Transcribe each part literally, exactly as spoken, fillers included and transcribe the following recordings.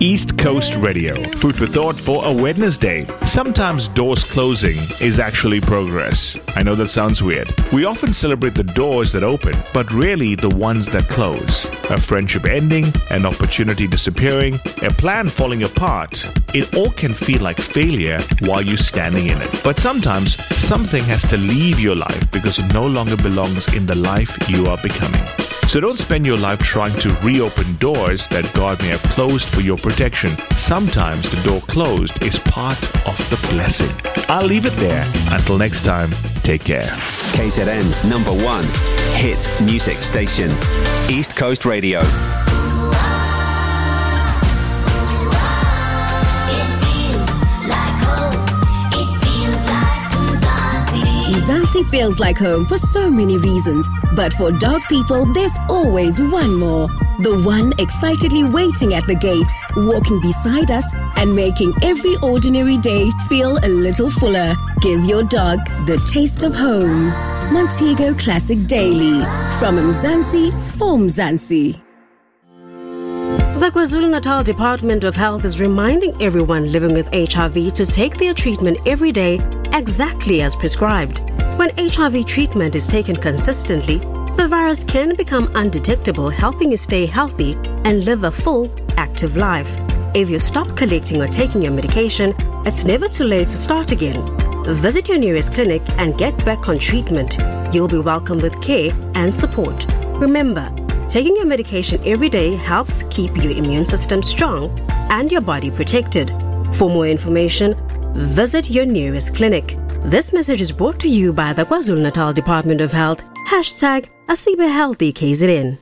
East Coast Radio, food for thought for a Wednesday. Sometimes doors closing is actually progress. I know that sounds weird. We often celebrate the doors that open, but really the ones that close. A friendship ending, an opportunity disappearing, a plan falling apart. It all can feel like failure while you're standing in it. But sometimes something has to leave your life because it no longer belongs in the life you are becoming. So don't spend your life trying to reopen doors that God may have closed for your protection. Sometimes the door closed is part of the blessing. I'll leave it there. Until next time, take care. K Z N's number one hit music station, East Coast Radio. Mzansi feels like home for so many reasons, but for dog people, there's always one more. The one excitedly waiting at the gate, walking beside us, and making every ordinary day feel a little fuller. Give your dog the taste of home. Montego Classic Daily. From Mzansi for Mzansi. The KwaZulu-Natal Department of Health is reminding everyone living with H I V to take their treatment every day exactly as prescribed. When H I V treatment is taken consistently, the virus can become undetectable, helping you stay healthy and live a full, active life. If you stop collecting or taking your medication, it's never too late to start again. Visit your nearest clinic and get back on treatment. You'll be welcomed with care and support. Remember, taking your medication every day helps keep your immune system strong and your body protected. For more information, visit your nearest clinic. This message is brought to you by the KwaZulu-Natal Department of Health. Hashtag Asibe Healthy K Z N.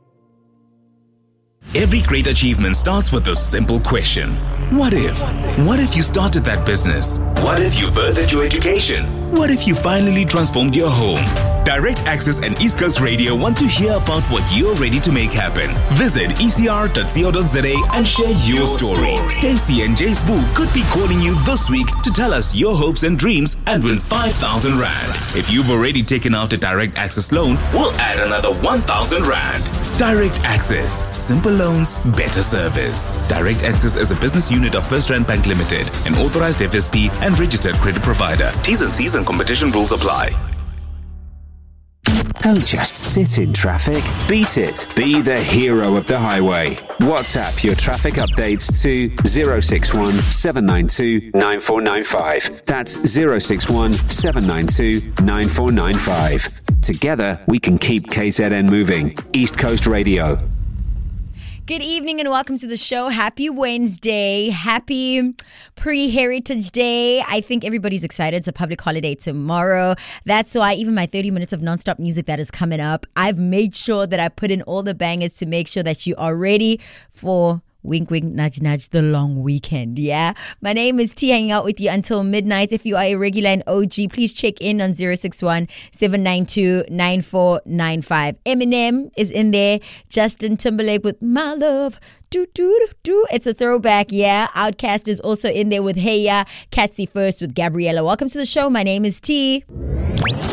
Every great achievement starts with a simple question. What if? What if you started that business? What if you furthered your education? What if you finally transformed your home? Direct Access and East Coast Radio want to hear about what you're ready to make happen. Visit e c r dot co dot z a and share your, your story. story. Stacey and Jace Boo could be calling you this week to tell us your hopes and dreams and win five thousand rand. If you've already taken out a Direct Access loan, we'll add another one thousand rand. Direct Access. Simple loans, better service. Direct Access is a business unit of First Rand Bank Limited, an authorized F S P and registered credit provider. T's and C's and competition rules apply. Don't just sit in traffic. Beat it. Be the hero of the highway. WhatsApp your traffic updates to zero six one seven nine two nine four nine five. That's zero six one seven nine two nine four nine five. Together, we can keep K Z N moving. East Coast Radio. Good evening and welcome to the show. Happy Wednesday. Happy Pre-Heritage Day. I think everybody's excited. It's a public holiday tomorrow. That's why even my thirty minutes of nonstop music that is coming up, I've made sure that I put in all the bangers to make sure that you are ready for wink, wink, nudge, nudge, the long weekend, yeah? My name is T, hanging out with you until midnight. If you are a regular and O G, please check in on zero six one seven nine two nine four nine five. Eminem is in there. Justin Timberlake with My Love. Do, do, do, do. It's a throwback, yeah? Outkast is also in there with Hey Ya. Catsy First with Gabriella. Welcome to the show. My name is T.